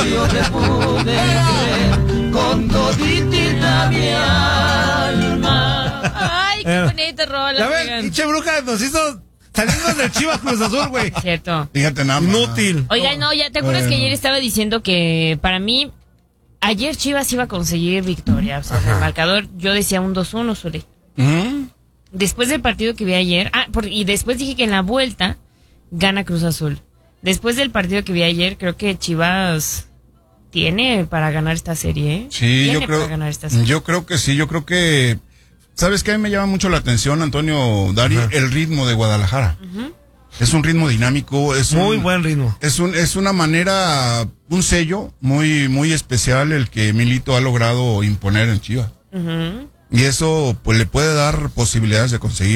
yo te pude querer con toditita mi alma. Ay, qué bonito rola. Ya ves, pinche bruja nos hizo salimos del Chivas Cruz Azul, güey. Cierto. Fíjate nada más. Inútil. Oiga, no, ya te acuerdas que ayer estaba diciendo que para mí, ayer Chivas iba a conseguir victoria. O sea, el marcador, yo decía un 2-1, Zuli. Después del partido que vi ayer, y después dije que en la vuelta gana Cruz Azul. Después del partido que vi ayer, creo que Chivas tiene para ganar esta serie, ¿eh? Sí, Tiene yo creo. para ganar esta serie. Yo creo que sí, yo creo que. ¿Sabes qué? A mí me llama mucho la atención, Antonio, Dari, el ritmo de Guadalajara. Es un ritmo dinámico, es muy buen ritmo. Es una manera, un sello muy, muy especial el que Milito ha logrado imponer en Chivas. Y eso, pues, le puede dar posibilidades de conseguir